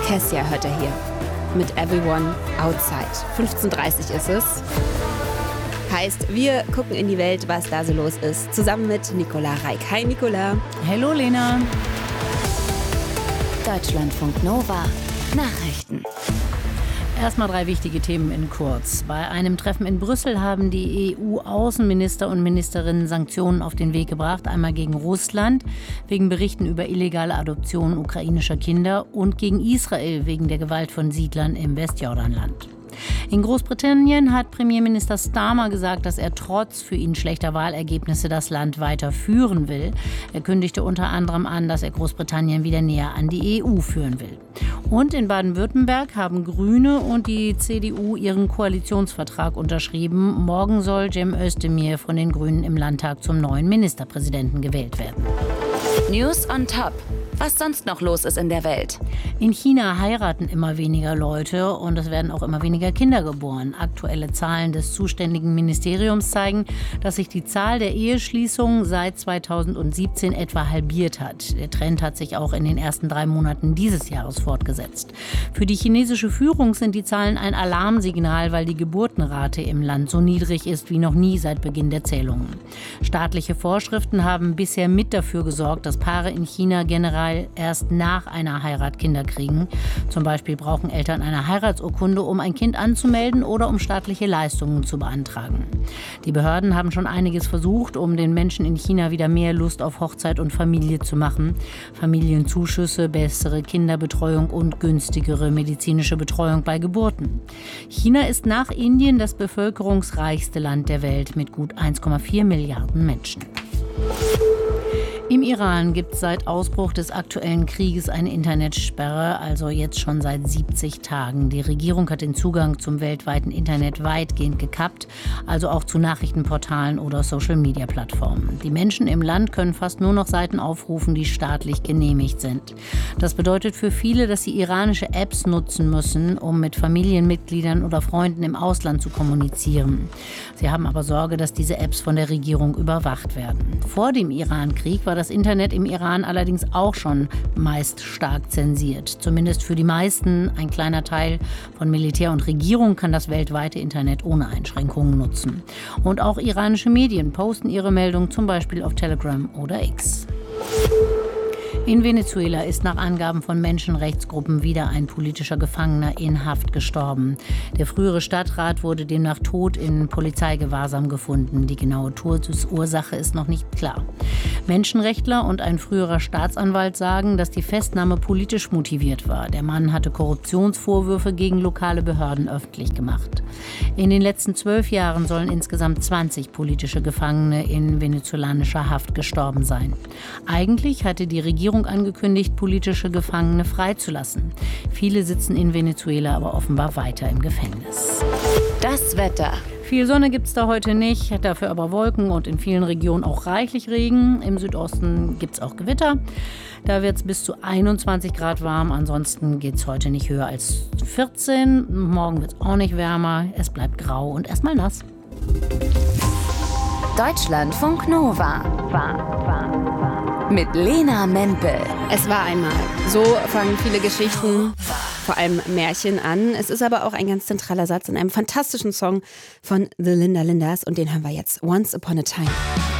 Kessia hört er hier mit Everyone Outside. 15:30 ist es. Heißt, wir gucken in die Welt, was da so los ist, zusammen mit Nicola Reik. Hi Nicola. Hallo Lena. Deutschlandfunk Nova. Nachrichten. Erstmal 3 wichtige Themen in kurz. Bei einem Treffen in Brüssel haben die EU-Außenminister und Ministerinnen Sanktionen auf den Weg gebracht. Einmal gegen Russland wegen Berichten über illegale Adoptionen ukrainischer Kinder und gegen Israel wegen der Gewalt von Siedlern im Westjordanland. In Großbritannien hat Premierminister Starmer gesagt, dass er trotz für ihn schlechter Wahlergebnisse das Land weiter führen will. Er kündigte unter anderem an, dass er Großbritannien wieder näher an die EU führen will. Und in Baden-Württemberg haben Grüne und die CDU ihren Koalitionsvertrag unterschrieben. Morgen soll Cem Özdemir von den Grünen im Landtag zum neuen Ministerpräsidenten gewählt werden. News on Top. Was sonst noch los ist in der Welt. In China heiraten immer weniger Leute und es werden auch immer weniger Kinder geboren. Aktuelle Zahlen des zuständigen Ministeriums zeigen, dass sich die Zahl der Eheschließungen seit 2017 etwa halbiert hat. Der Trend hat sich auch in den ersten 3 Monaten dieses Jahres fortgesetzt. Für die chinesische Führung sind die Zahlen ein Alarmsignal, weil die Geburtenrate im Land so niedrig ist wie noch nie seit Beginn der Zählungen. Staatliche Vorschriften haben bisher mit dafür gesorgt, dass Paare in China generell erst nach einer Heirat Kinder kriegen. Zum Beispiel brauchen Eltern eine Heiratsurkunde, um ein Kind anzumelden oder um staatliche Leistungen zu beantragen. Die Behörden haben schon einiges versucht, um den Menschen in China wieder mehr Lust auf Hochzeit und Familie zu machen. Familienzuschüsse, bessere Kinderbetreuung und günstigere medizinische Betreuung bei Geburten. China ist nach Indien das bevölkerungsreichste Land der Welt mit gut 1,4 Milliarden Menschen. Im Iran gibt es seit Ausbruch des aktuellen Krieges eine Internetsperre, also jetzt schon seit 70 Tagen. Die Regierung hat den Zugang zum weltweiten Internet weitgehend gekappt, also auch zu Nachrichtenportalen oder Social-Media-Plattformen. Die Menschen im Land können fast nur noch Seiten aufrufen, die staatlich genehmigt sind. Das bedeutet für viele, dass sie iranische Apps nutzen müssen, um mit Familienmitgliedern oder Freunden im Ausland zu kommunizieren. Sie haben aber Sorge, dass diese Apps von der Regierung überwacht werden. Vor dem Iran-Krieg war das Internet im Iran allerdings auch schon meist stark zensiert. Zumindest für die meisten. Ein kleiner Teil von Militär und Regierung kann das weltweite Internet ohne Einschränkungen nutzen. Und auch iranische Medien posten ihre Meldungen zum Beispiel auf Telegram oder X. In Venezuela ist nach Angaben von Menschenrechtsgruppen wieder ein politischer Gefangener in Haft gestorben. Der frühere Stadtrat wurde demnach tot in Polizeigewahrsam gefunden. Die genaue Todesursache ist noch nicht klar. Menschenrechtler und ein früherer Staatsanwalt sagen, dass die Festnahme politisch motiviert war. Der Mann hatte Korruptionsvorwürfe gegen lokale Behörden öffentlich gemacht. In den letzten 12 Jahren sollen insgesamt 20 politische Gefangene in venezolanischer Haft gestorben sein. Eigentlich hatte die Regierung angekündigt, politische Gefangene freizulassen. Viele sitzen in Venezuela aber offenbar weiter im Gefängnis. Das Wetter. Viel Sonne gibt es da heute nicht, dafür aber Wolken und in vielen Regionen auch reichlich Regen. Im Südosten gibt es auch Gewitter. Da wird es bis zu 21 Grad warm. Ansonsten geht es heute nicht höher als 14. Morgen wird es auch nicht wärmer. Es bleibt grau und erstmal nass. Deutschlandfunk Nova. Mit Lena Mempel. Es war einmal. So fangen viele Geschichten, vor allem Märchen, an. Es ist aber auch ein ganz zentraler Satz in einem fantastischen Song von The Linda Lindas und den hören wir jetzt. Once Upon a Time.